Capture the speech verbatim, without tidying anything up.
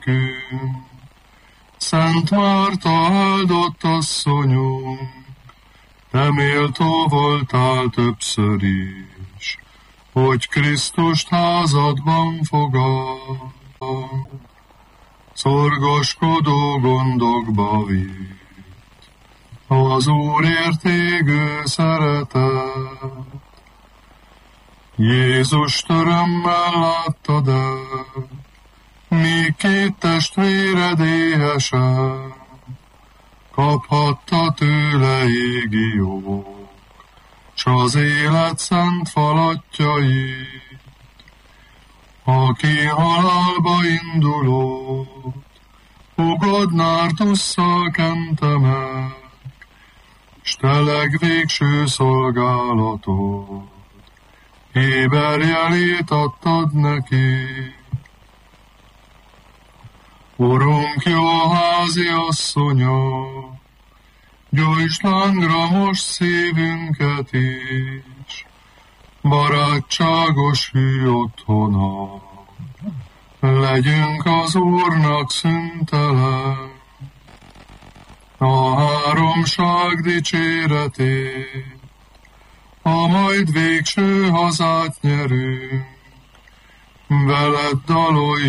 nékünk. Szent Márta áldott asszonyunk, te méltó voltál többször is, hogy Krisztust házadban fogad. Szorgoskodó gondokba vitt az Úrért égő szeretet. Jézust örömmel láttad el, míg két testvéred éhesen kaphatta tőle égi jog, s az élet szent falatjait. Aki halálba indulott, fogad nárdusszal kente meg, s te legvégső szolgálatot, éber jelét adtad neki. Urunk, jó házi asszonya, gyújtsd lángra most szívünket is, barátságos hű otthona, legyünk az Úrnak szüntelen. A háromság dicséretét, ha majd végső hazát nyerünk, veled dalolj